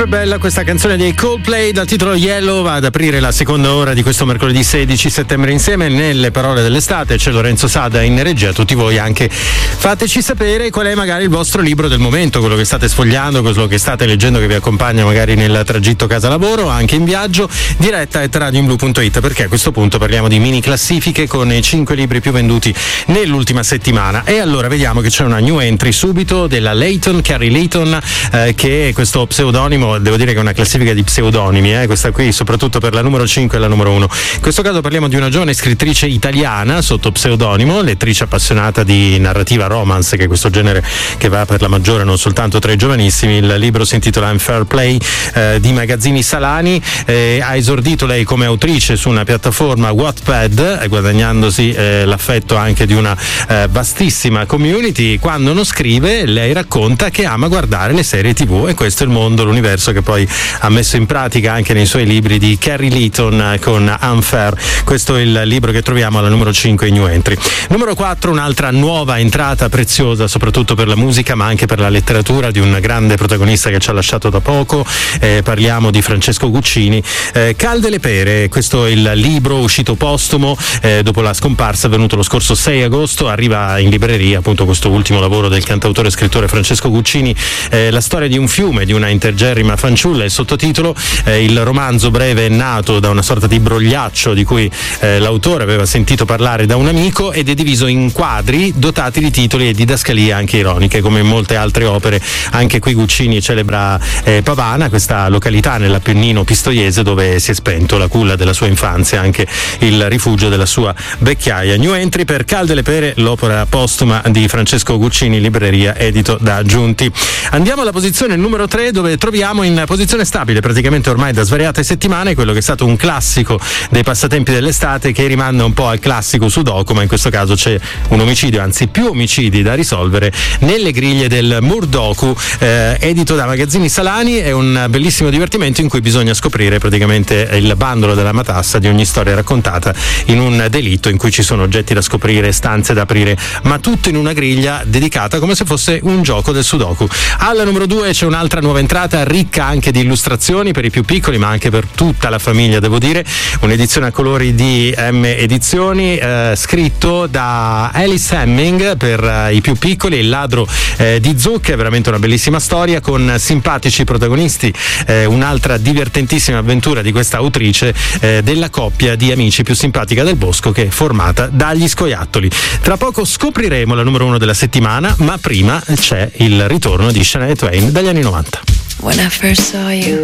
sempre bella questa canzone dei Coldplay dal titolo Yellow, va ad aprire la seconda ora di questo mercoledì 16 settembre insieme. Nelle parole dell'estate c'è Lorenzo Sada in regia, tutti voi anche fateci sapere qual è magari il vostro libro del momento, quello che state sfogliando, quello che state leggendo che vi accompagna magari nel tragitto casa lavoro, anche in viaggio. diretta@radioinblu.it, perché a questo punto parliamo di mini classifiche con i 5 libri più venduti nell'ultima settimana. E allora vediamo che c'è una new entry subito della Layton, Carrie Layton, che è questo pseudonimo, devo dire che è una classifica di pseudonimi, questa qui, soprattutto per la numero 5 e la numero 1. In questo caso parliamo di una giovane scrittrice italiana sotto pseudonimo, lettrice appassionata di narrativa romance, che è questo genere che va per la maggiore non soltanto tra i giovanissimi. Il libro si intitola Unfair Play, di Magazzini Salani. Ha esordito lei come autrice su una piattaforma Wattpad, guadagnandosi l'affetto anche di una vastissima community. Quando non scrive, lei racconta che ama guardare le serie TV, e questo è il mondo, l'universo che poi ha messo in pratica anche nei suoi libri di Carrie Layton con Unfair. Questo è il libro che troviamo alla numero 5 in new entry. Numero 4, un'altra nuova entrata preziosa soprattutto per la musica ma anche per la letteratura, di un grande protagonista che ci ha lasciato da poco. Parliamo di Francesco Guccini. Calde le pere, questo è il libro uscito postumo dopo la scomparsa avvenuto lo scorso 6 agosto. Arriva in libreria appunto questo ultimo lavoro del cantautore e scrittore Francesco Guccini, la storia di un fiume, di una intergerrima fanciulla. Il sottotitolo, il romanzo breve è nato da una sorta di brogliaccio di cui l'autore aveva sentito parlare da un amico, ed è diviso in quadri dotati di titoli e didascalie anche ironiche, come in molte altre opere. Anche qui Guccini celebra Pavana, questa località nell'Appennino pistoiese dove si è spento la culla della sua infanzia, anche il rifugio della sua vecchiaia. New entry per Calde le pere, l'opera postuma di Francesco Guccini, libreria, edito da Giunti. Andiamo alla posizione numero 3, dove troviamo in posizione stabile praticamente ormai da svariate settimane quello che è stato un classico dei passatempi dell'estate, che rimanda un po' al classico Sudoku, ma in questo caso c'è un omicidio, anzi più omicidi da risolvere nelle griglie del Murdoku, edito da Magazzini Salani. È un bellissimo divertimento in cui bisogna scoprire praticamente il bandolo della matassa di ogni storia raccontata in un delitto in cui ci sono oggetti da scoprire, stanze da aprire, ma tutto in una griglia dedicata come se fosse un gioco del Sudoku. Alla numero 2 c'è un'altra nuova entrata ricca anche di illustrazioni per i più piccoli ma anche per tutta la famiglia, devo dire, un'edizione a colori di M Edizioni, scritto da Alice Hemming per i più piccoli, Il ladro di zucche. È veramente una bellissima storia con simpatici protagonisti, un'altra divertentissima avventura di questa autrice, della coppia di amici più simpatica del bosco, che è formata dagli scoiattoli. Tra poco scopriremo la numero 1 della settimana, ma prima c'è il ritorno di Shania Twain dagli anni 90. When I first saw you